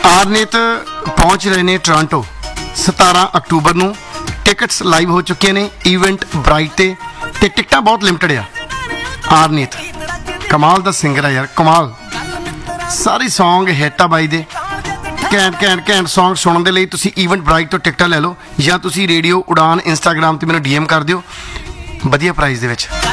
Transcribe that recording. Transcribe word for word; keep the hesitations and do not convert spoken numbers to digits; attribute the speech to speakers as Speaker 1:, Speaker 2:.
Speaker 1: ਆਰਨੇਤ ਪਹੁੰਚ ਰਹੇ ਨੇ ਟੋਰਾਂਟੋ ਸਤਾਰਾਂ ਅਕਤੂਬਰ ਨੂੰ। ਟਿਕਟਸ ਲਾਈਵ ਹੋ ਚੁੱਕੀਆਂ ਨੇ ਈਵੈਂਟ ਬ੍ਰਾਈਟ ਤੇ ਤੇ ਟਿਕਟਾਂ ਬਹੁਤ ਲਿਮਟਿਡ ਆ। ਆਰਨੇਤ ਕਮਾਲ ਦਾ ਸਿੰਗਰ ਆ ਯਾਰ, ਕਮਾਲ। ਸਾਰੇ ਸੌਂਗ ਹਿੱਟ ਆ ਬਾਈ ਦੇ। ਘੈਂਟ ਘੈਂਟ ਘੈਂਟ ਸੌਂਗ ਸੁਣਨ ਦੇ ਲਈ ਤੁਸੀਂ ਈਵੈਂਟ ਬ੍ਰਾਈਟ ਤੋਂ ਟਿਕਟਾਂ ਲੈ ਲਓ, ਜਾਂ ਤੁਸੀਂ ਰੇਡੀਓ ਉਡਾਨ ਇੰਸਟਾਗ੍ਰਾਮ 'ਤੇ ਮੈਨੂੰ ਡੀ ਐਮ ਕਰ ਦਿਓ ਵਧੀਆ ਪ੍ਰਾਈਸ ਦੇ ਵਿੱਚ।